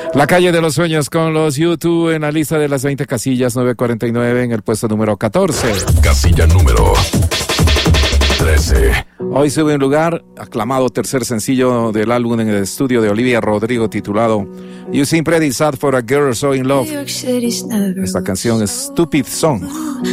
La calle de los sueños con los U2 en la lista de las 20 casillas, 949 en el puesto número 14. Casilla número 13. Hoy sube un lugar, aclamado tercer sencillo del álbum en el estudio de Olivia Rodrigo titulado You Seem Pretty Sad for a Girl So in Love. Esta canción es Stupid Song.